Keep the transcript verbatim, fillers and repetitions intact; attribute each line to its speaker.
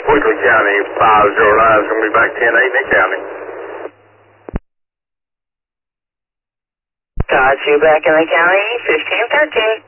Speaker 1: Weekly County, five zero nine is going to be back ten eight in the county.
Speaker 2: Got you back in the county, fifteen thirteen.